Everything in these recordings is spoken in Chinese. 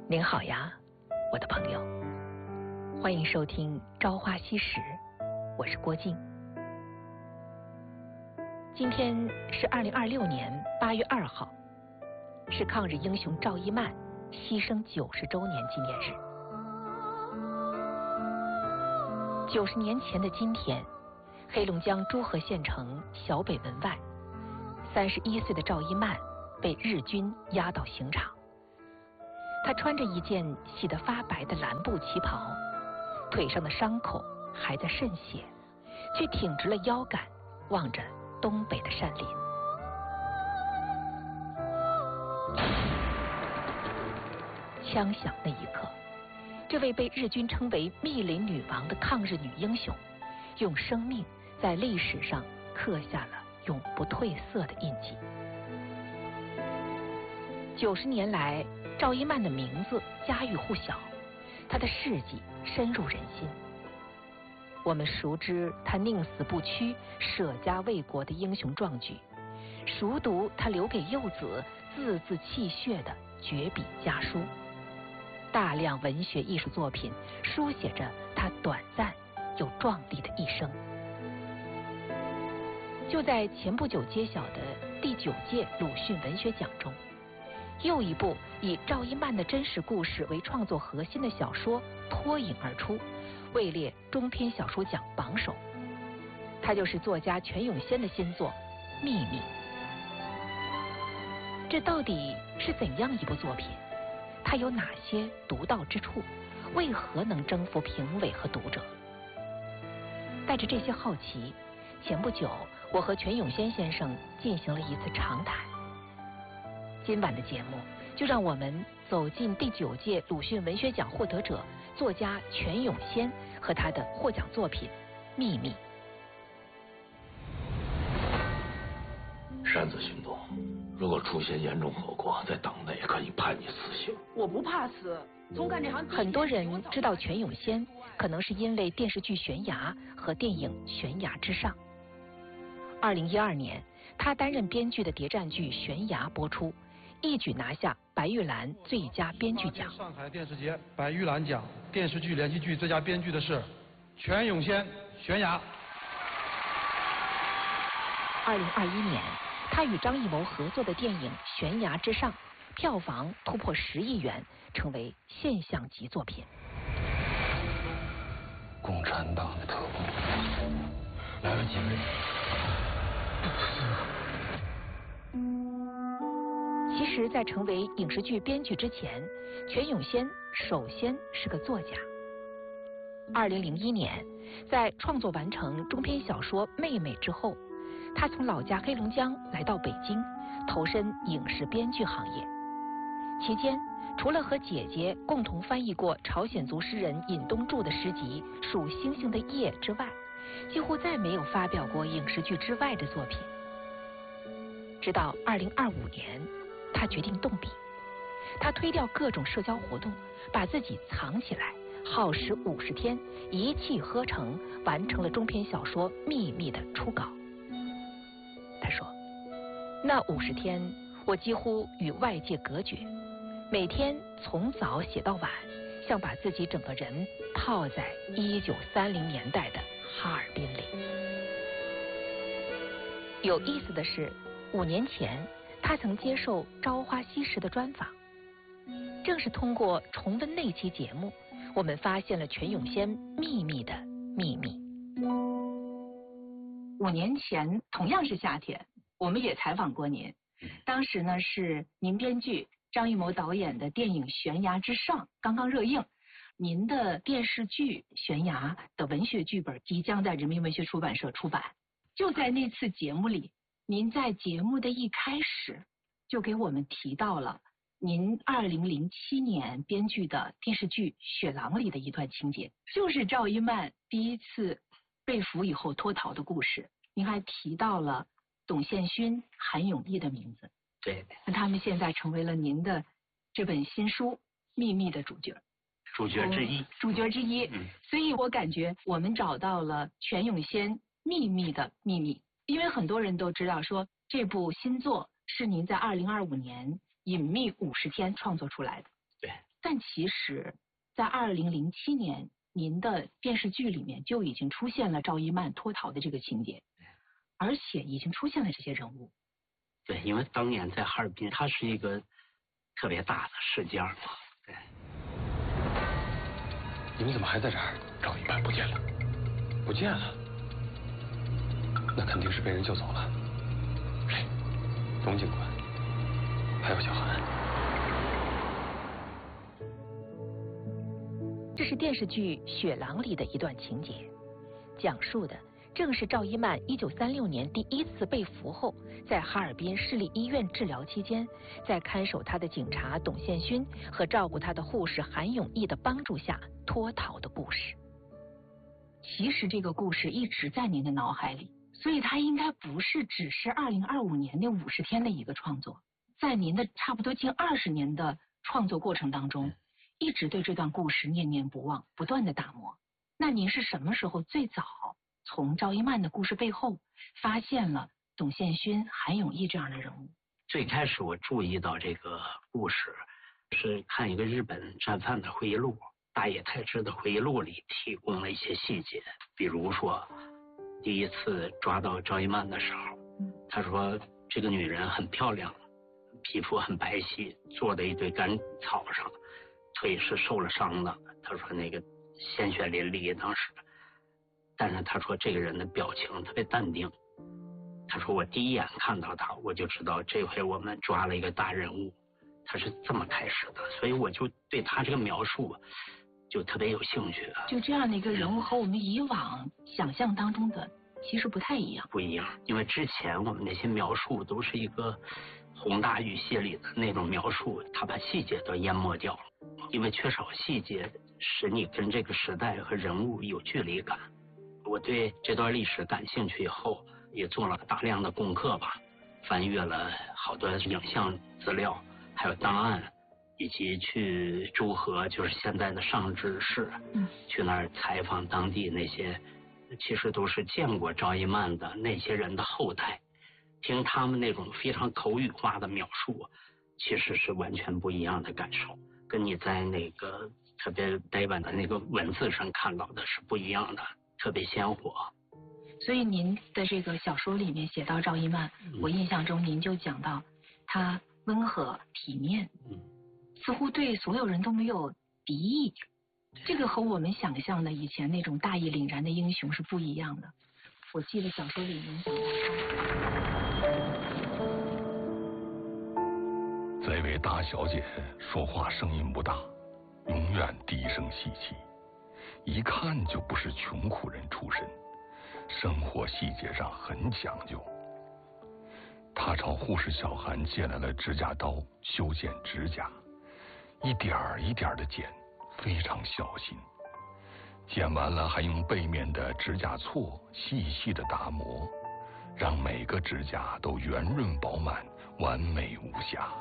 您好呀，我的朋友，欢迎收听《朝花夕拾》，我是郭靖。今天是2026年8月2号，是抗日英雄赵一曼牺牲90周年纪念日。90年前的今天，黑龙江诸河县城小北门外，31岁的赵一曼被日军押到刑场。她穿着一件洗得发白的蓝布旗袍，腿上的伤口还在渗血，却挺直了腰杆，望着东北的山林。枪响那一刻，这位被日军称为密林女王的抗日女英雄，用生命在历史上刻下了永不褪色的印记。90年来，赵一曼的名字家喻户晓，她的事迹深入人心。我们熟知她宁死不屈、舍家为国的英雄壮举，熟读她留给幼子字字泣血的绝笔家书。大量文学艺术作品书写着她短暂又壮丽的一生。就在前不久揭晓的第9届鲁迅文学奖中，又一部以赵一曼的真实故事为创作核心的小说脱颖而出，位列中篇小说奖榜首。它就是作家全永先的新作《秘密》。这到底是怎样一部作品？它有哪些独到之处？为何能征服评委和读者？带着这些好奇，前不久我和全永先先生进行了一次长谈。今晚的节目就让我们走进第9届鲁迅文学奖获得者作家全永先和他的获奖作品《秘密》。 擅自行动，如果出现严重后果，在党内可以判你死刑。 我不怕死，从干这行。 很多人知道全永先，可能是因为电视剧《悬崖》和电影《悬崖之上》。2012年，他担任编剧的谍战剧《悬崖》播出，一举拿下白玉兰最佳编剧奖。 上海电视节白玉兰奖电视剧连续剧最佳编剧的是全永先《悬崖》。 2021年，他与张艺谋合作的电影《悬崖之上》票房突破10亿元，成为现象级作品。 共产党的特工来了几位？ 其实，在成为影视剧编剧之前，全永先首先是个作家。2001年，在创作完成中篇小说《妹妹》之后，他从老家黑龙江来到北京，投身影视编剧行业。期间，除了和姐姐共同翻译过朝鲜族诗人尹东柱的诗集《数星星的夜》之外，几乎再没有发表过影视剧之外的作品。直到2025年，他决定动笔。他推掉各种社交活动，把自己藏起来，耗时50天，一气呵成完成了中篇小说《秘密》的初稿。他说，那50天我几乎与外界隔绝，每天从早写到晚，像把自己整个人泡在1930年代的哈尔滨里。有意思的是，5年前他曾接受《朝花夕拾》的专访，正是通过重温那期节目，我们发现了全永先秘密的秘密。 5年前同样是夏天，我们也采访过您，当时呢是您编剧，张艺谋导演的电影《悬崖之上》刚刚热映，您的电视剧《悬崖》的文学剧本即将在人民文学出版社出版。就在那次节目里，您在节目的一开始就给我们提到了您2007年编剧的电视剧《雪狼》里的一段情节，就是赵一曼第一次被俘以后脱逃的故事。您还提到了董宪勋、韩永义的名字。 对， 那他们现在成为了您的这本新书《秘密》的主角之一。所以我感觉我们找到了全永先秘密的秘密，因为很多人都知道说这部新作是您在2025年隐秘50天创作出来的。 对。 但其实在2007年，您的电视剧里面就已经出现了赵一曼脱逃的这个情节，而且已经出现了这些人物。 对，因为当年在哈尔滨，它是一个特别大的事件嘛。对。 你们怎么还在这儿？赵一曼不见了，不见了，那肯定是被人救走了。谁？董警官，还有小韩。 这是电视剧《雪狼》里的一段情节，讲述的正是赵一曼1936年第一次被俘后，在哈尔滨市立医院治疗期间，在看守他的警察董宪勋和照顾他的护士韩永义的帮助下脱逃的故事。 其实这个故事一直在您的脑海里，所以它应该不是只是2025年那50天的一个创作，在您的差不多近20年的创作过程当中，一直对这段故事念念不忘，不断的打磨。那您是什么时候最早从赵一曼的故事背后发现了董宪勋、韩永义这样的人物？ 最开始我注意到这个故事，是看一个日本战犯的回忆录，大野泰之的回忆录里提供了一些细节，比如说第一次抓到赵一曼的时候，他说这个女人很漂亮，皮肤很白皙，坐在一堆干草上，腿是受了伤的。他说那个鲜血淋漓当时，但是他说这个人的表情特别淡定。他说我第一眼看到他，我就知道这回我们抓了一个大人物。他是这么开始的，所以我就对他这个描述就特别有兴趣。 就这样的一个人物和我们以往想象当中的其实不太一样。 不一样，因为之前我们那些描述都是一个宏大语系里的那种描述，他把细节都淹没掉了，因为缺少细节使你跟这个时代和人物有距离感。我对这段历史感兴趣以后，也做了大量的功课吧，翻阅了好多影像资料，还有档案，以及去诸河，就是现在的上志市，去那儿采访当地那些其实都是见过赵一曼的那些人的后代，听他们那种非常口语化的描述，其实是完全不一样的感受，跟你在那个特别呆板的那个文字上看到的是不一样的，特别鲜活。 所以您的这个小说里面写到赵一曼，我印象中您就讲到她温和体面，似乎对所有人都没有敌意，这个和我们想象的以前那种大义凛然的英雄是不一样的。我记得小说里您讲到这位大小姐说话声音不大，永远低声细气，一看就不是穷苦人出身，生活细节上很讲究。她朝护士小韩借来了指甲刀，修剪指甲，一点一点的剪，非常小心。剪完了还用背面的指甲锉细细的打磨，让每个指甲都圆润饱满，完美无瑕。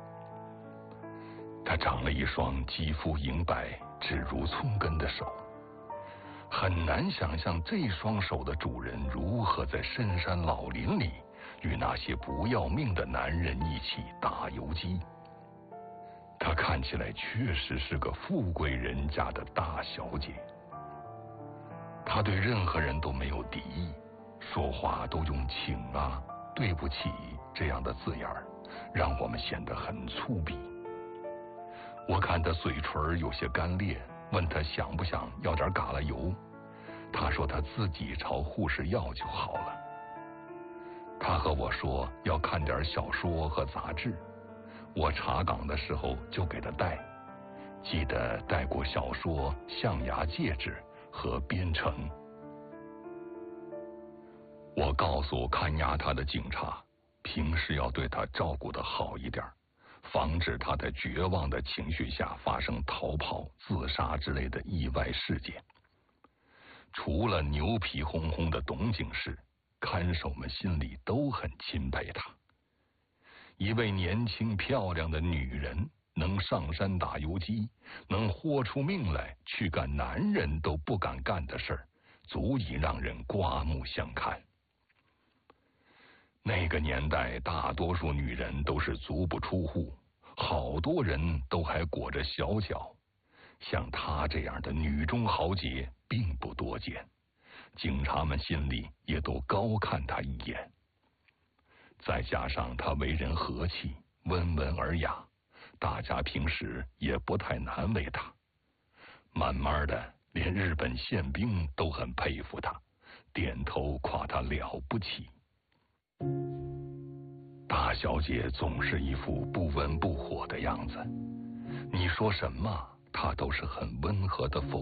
她长了一双肌肤莹白、指如葱根的手，很难想象这双手的主人如何在深山老林里与那些不要命的男人一起打游击。她看起来确实是个富贵人家的大小姐。她对任何人都没有敌意，说话都用请啊、对不起这样的字眼儿，让我们显得很粗鄙。我看她嘴唇有些干裂，问她想不想要点嘎啦油，她说她自己朝护士要就好了。她和我说要看点小说和杂志，我查岗的时候就给她带，记得带过小说《象牙戒指》和《边城》。我告诉看押她的警察，平时要对她照顾得好一点，防止她在绝望的情绪下发生逃跑、自杀之类的意外事件。除了牛皮哄哄的董警士，看守们心里都很钦佩她。一位年轻漂亮的女人，能上山打游击，能豁出命来去干男人都不敢干的事儿，足以让人刮目相看。那个年代，大多数女人都是足不出户， 好多人都还裹着小脚。像她这样的女中豪杰并不多见，警察们心里也都高看她一眼。再加上她为人和气，温文尔雅，大家平时也不太难为她。慢慢的，连日本宪兵都很佩服她，点头夸她了不起。大小姐总是一副不温不火的样子，你说什么她都是很温和的否